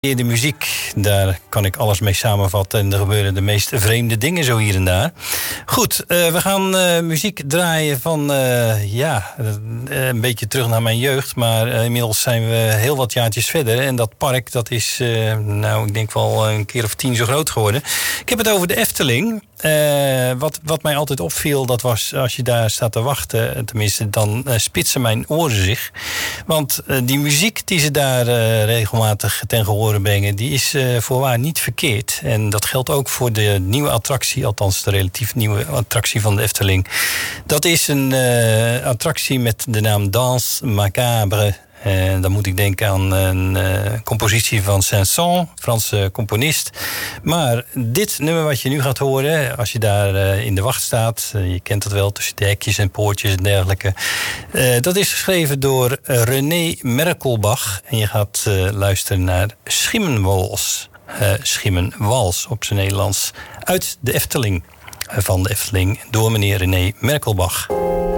De muziek, daar kan ik alles mee samenvatten. En er gebeuren de meest vreemde dingen zo hier en daar. Goed, we gaan muziek draaien van, een beetje terug naar mijn jeugd. Maar inmiddels zijn we heel wat jaartjes verder. En dat park, dat is, ik denk wel een keer of 10 zo groot geworden. Ik heb het over de Efteling. Wat mij altijd opviel, dat was als je daar staat te wachten, tenminste, dan spitsen mijn oren zich. Want die muziek die ze daar regelmatig ten gehore brengen, die is voorwaar niet verkeerd. En dat geldt ook voor de nieuwe attractie, althans de relatief nieuwe attractie van de Efteling. Dat is een attractie met de naam Danse Macabre. Dan moet ik denken aan een compositie van Saint-Saëns, Franse componist. Maar dit nummer wat je nu gaat horen, als je daar in de wacht staat, je kent dat wel, tussen de hekjes en poortjes en dergelijke. Dat is geschreven door René Merkelbach. En je gaat luisteren naar Schimmenwals. Schimmenwals op zijn Nederlands. Uit de Efteling. Van de Efteling door meneer René Merkelbach.